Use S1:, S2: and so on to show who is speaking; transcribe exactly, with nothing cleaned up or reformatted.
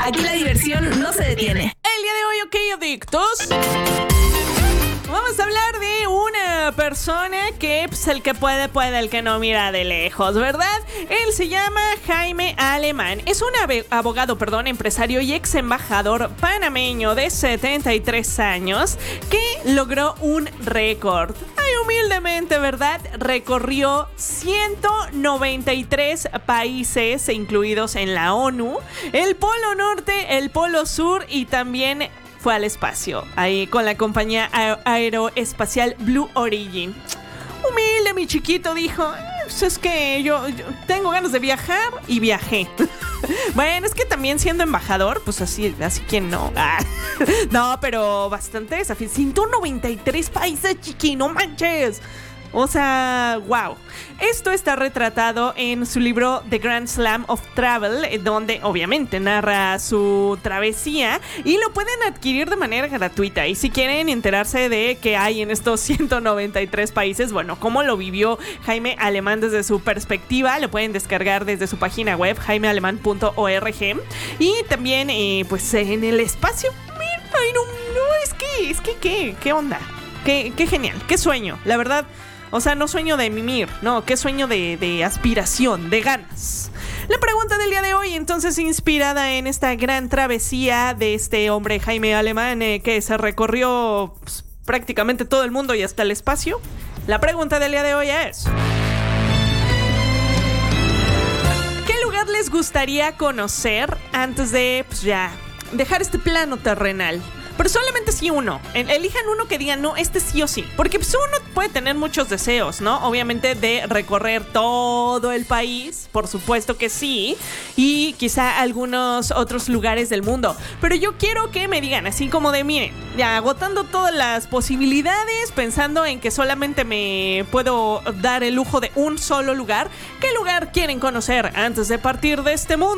S1: Aquí la diversión no se detiene.
S2: El día de hoy, ok, adictos, vamos a hablar de una persona que, pues, el que puede, puede, el que no mira de lejos, ¿verdad? Él se llama Jaime Alemán. Es un abogado, perdón, empresario y ex embajador panameño de setenta y tres años que logró un récord. Ay, humildemente, ¿verdad? Recorrió ciento noventa y tres países incluidos en la ONU, el Polo Norte, el Polo Sur y también fue al espacio, ahí con la compañía aer- aeroespacial Blue Origin. Humilde, mi chiquito, dijo, pues es que yo, yo tengo ganas de viajar y viajé. Bueno, es que también siendo embajador, pues así, así quien no. Ah, no, pero bastante desafío. ciento noventa y tres países, chiqui, no manches. O sea, wow. Esto está retratado en su libro The Grand Slam of Travel, donde obviamente narra su travesía y lo pueden adquirir de manera gratuita. Y si quieren enterarse de qué hay en estos ciento noventa y tres países, bueno, cómo lo vivió Jaime Alemán desde su perspectiva, lo pueden descargar desde su página web, jaime alemán punto org. Y también, eh, pues en el espacio, mira, ay, no, no, es que, es que, ¿qué? ¿Qué onda? Qué, qué genial, qué sueño, la verdad. O sea, no sueño de mimir, no, qué sueño de, de aspiración, de ganas. La pregunta del día de hoy, entonces, inspirada en esta gran travesía de este hombre Jaime Alemán, eh, que se recorrió, pues, prácticamente todo el mundo y hasta el espacio. La pregunta del día de hoy es: ¿qué lugar les gustaría conocer antes de, pues, ya dejar este plano terrenal? Pero solamente si uno, elijan uno que digan, no, este sí o sí. Porque pues, uno puede tener muchos deseos, ¿no? Obviamente de recorrer todo el país, por supuesto que sí. Y quizá algunos otros lugares del mundo. Pero yo quiero que me digan, así como de, miren, ya agotando todas las posibilidades, pensando en que solamente me puedo dar el lujo de un solo lugar, ¿qué lugar quieren conocer antes de partir de este mundo?